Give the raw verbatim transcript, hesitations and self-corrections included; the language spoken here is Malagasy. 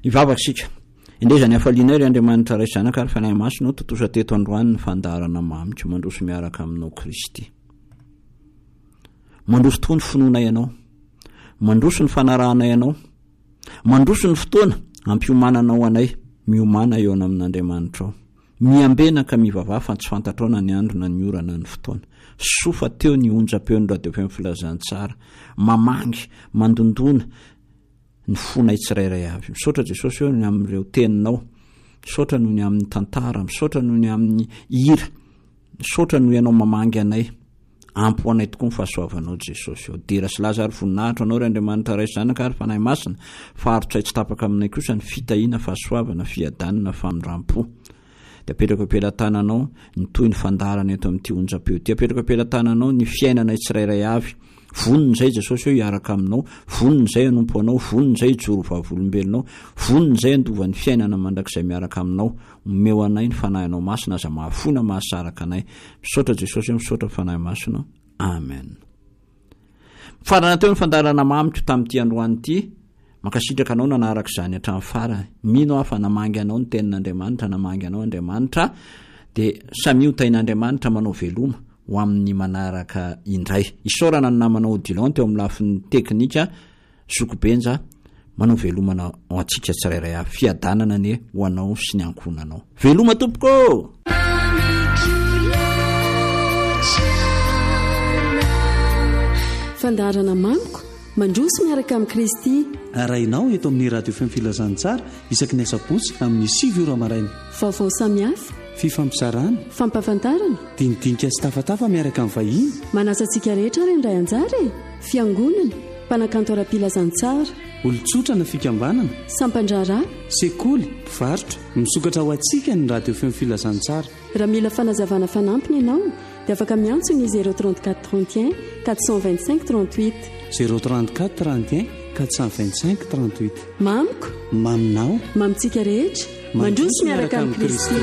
ivavakasika indezany afaliana ry Andriamanitra ray zanaka ary fanahy masina totosa teto androany ny fandarana mamitra mandroso miaraka aminao Kristy. Mandroso tokoa ny finoana ianao, mandroso ny fanarahana ianao, mandroso ny fotoana ampiomananao anay, miomana eo amin'Andriamanitra ao. Miambena ka mivavah fa tsy fantatrao ny andro na ny ora na ny fotoana. Sofa teo ny onjam-peon'ny radio fm filazantsara, mamangy, mandondona ny fonay tsirairay avy. Misaotra Jesosy eo ny amin'ireo teninao, misaotra noho ny amin'ny tantara, misaotra noho ny amin'ny hira, misaotra noho ianao mamangy anay, ampo anay tokoa ny fahasoavanao Jesosy eo. Dira sy laza ary voninahitra anao ry Andriamanitra ray zanaka ary fanahy masina, faharotsay tsy tapaka aminay kosa ny fitahiana, fahasoavana, fiadanana, famindrampo. Dia apetraka am-pelantananao ny toy ny fandarana eto amin'ity onjam-peo ity. Apetraka am-pelantananay ny fiainanay tsirairay avy. Vonony izay Jesosy eo hiaraka aminao, vonony izay hanompo anao, vonony izay hijoro vavolombelonao, vonony izay andovan'ny fiainana mandrakizay miaraka aminao, omeo anay ny fanahinao masina aza mahafona mahasaraka anay. Misaotra Jesosy eo, misaotra fanahy masina. Amen. Farana teo ny fandarana mamitra tamin'ity androany ity. Makasitraka anao nanaraka izany hatramin'ny farany. Mino aho fa namangy anao ny tenin'Andriamanitra, namangy anao Andriamanitra, dia samy tain'Andriamanitra manao veloma ho amin'ny manaraka indray. Isaorana ny namanao Odilon teo amin'ny lafin'ny teknika Zokobenja, manao velomana ho antsika tsirairay avy, fiadanana ne ho anao sy ny ankonanao. Veloma tompoko! Fandarana mamiko mandroso miaraka amin'ny Kristy. Arainao eto amin'ny radio fm filazantsara isaky ny asabotsy amin'ny sivy ora maraina. Vaovao samihafa, fifampisarana, fampahafantarana, dindinika sy tafatafa miaraka amin'ny vahiny. Manasa antsika rehetra ry indray anjara, fiangonana, mpanakanto ara-pilazantsara, olon-tsotra na fikambanana, sampandrara, sekoly, mpivarotra, misokatra ho antsika ny radio fm filazantsara. Raha mila fanazavana fanampiny ianao dia afaka miantsona ny zéro trente-quatre trente et un quatre cent vingt-cinq trente-huit zéro trente-quatre trente et un quatre cent vingt-cinq trente-huit. Mamiko, maminao, mamitsika rehetra mandroso miaraka amin'ny Kristy.